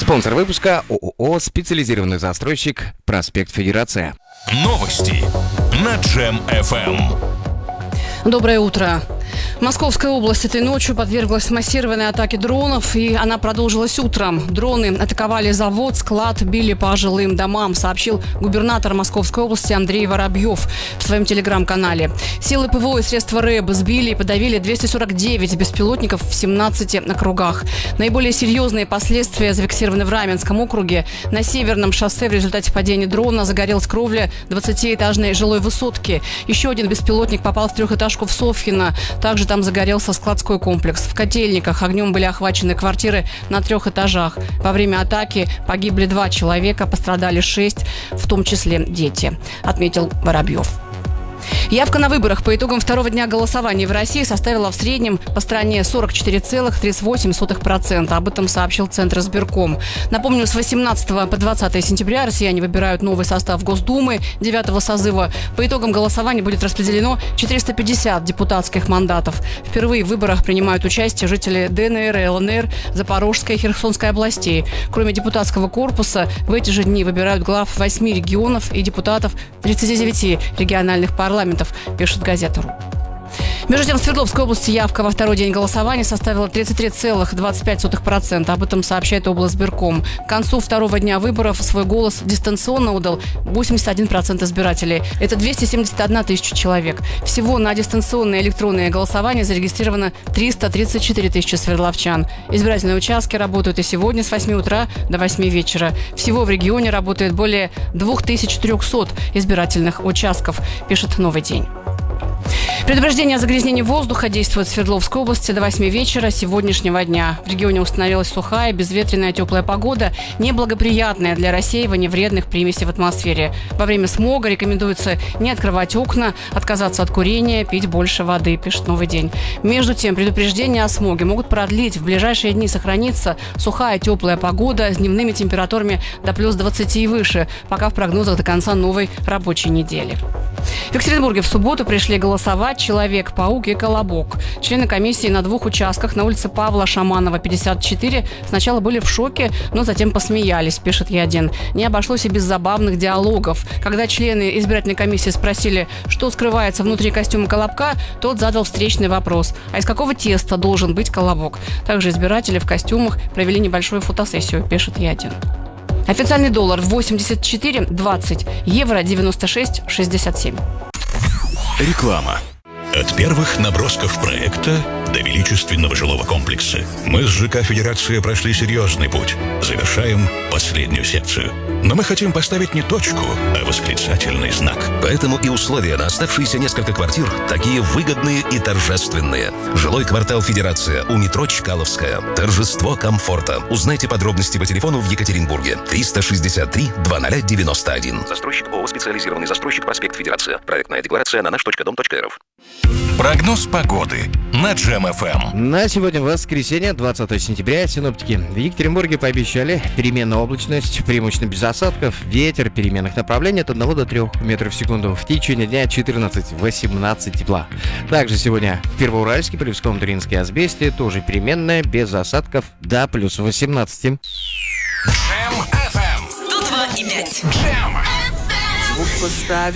Спонсор выпуска ООО «Специализированный застройщик», проспект Федерация. Новости на Джем FM. Доброе утро. Московская область этой ночью подверглась массированной атаке дронов, и она продолжилась утром. Дроны атаковали завод, склад, били по жилым домам, сообщил губернатор Московской области Андрей Воробьев в своем телеграм-канале. Силы ПВО и средства РЭБ сбили и подавили 249 беспилотников в 17 округах. Наиболее серьезные последствия зафиксированы в Раменском округе. На Северном шоссе в результате падения дрона загорелась кровля 20-этажной жилой высотки. Еще один беспилотник попал в трехэтажку в Софьино. Также там загорелся складской комплекс. В Котельниках огнем были охвачены квартиры на 3 этажах. Во время атаки погибли 2 человека, пострадали 6, в том числе дети, отметил Воробьев. Явка на выборах по итогам второго дня голосования в России составила в среднем по стране 44,38%. Об этом сообщил Центр избирком. Напомню, с 18 по 20 сентября россияне выбирают новый состав Госдумы 9-го созыва. По итогам голосования будет распределено 450 депутатских мандатов. Впервые в выборах принимают участие жители ДНР и ЛНР, Запорожской и Херсонской областей. Кроме депутатского корпуса, в эти же дни выбирают глав 8 регионов и депутатов 39 региональных парламентов, пишет газета.ру. Между тем, в Свердловской области явка во второй день голосования составила 33,25%. Об этом сообщает облсбирком. К концу второго дня выборов свой голос дистанционно отдал 81% избирателей. Это 271 тысяча человек. Всего на дистанционное электронное голосование зарегистрировано 334 тысячи свердловчан. Избирательные участки работают и сегодня с 8 утра до 8 вечера. Всего в регионе работает более 2300 избирательных участков, пишет «Новый день». Предупреждение о загрязнении воздуха действует в Свердловской области до 8 вечера сегодняшнего дня. В регионе установилась сухая, безветренная, теплая погода, неблагоприятная для рассеивания вредных примесей в атмосфере. Во время смога рекомендуется не открывать окна, отказаться от курения, пить больше воды, пишет «Новый день». Между тем, предупреждения о смоге могут продлить. В ближайшие дни сохранится сухая, теплая погода с дневными температурами до плюс 20 и выше, пока в прогнозах до конца новой рабочей недели. В Екатеринбурге в субботу пришли голосовать Человек-паук и Колобок. Члены комиссии на 2 участках на улице Павла Шаманова, 54, сначала были в шоке, но затем посмеялись, пишет Е1. Не обошлось и без забавных диалогов. Когда члены избирательной комиссии спросили, что скрывается внутри костюма Колобка, тот задал встречный вопрос: а из какого теста должен быть колобок? Также избиратели в костюмах провели небольшую фотосессию, пишет Е1. Официальный доллар 84,20, евро 96,67. Реклама. От первых набросков проекта до величественного жилого комплекса мы с ЖК «Федерация» прошли серьезный путь. Завершаем последнюю секцию. Но мы хотим поставить не точку, а восклицательный знак. Поэтому и условия на оставшиеся несколько квартир такие выгодные и торжественные. Жилой квартал «Федерация» у метро Чкаловская. Торжество комфорта. Узнайте подробности по телефону в Екатеринбурге. 363-2091. Застройщик ООО «Специализированный застройщик», проспект Федерация. Проектная декларация на наш.дом.рф. Прогноз погоды на Джем FM. На сегодня воскресенье, 20 сентября, синоптики в Екатеринбурге пообещали переменную облачность, преимущественно без осадков, ветер переменных направлений от 1 до 3 метров в секунду. В течение дня 14-18 тепла. Также сегодня в Первоуральске, Полевском, Туринске, Азбесте тоже переменная, без осадков, до плюс 18. Джем FM. 102,5. Джем. Звук поставь.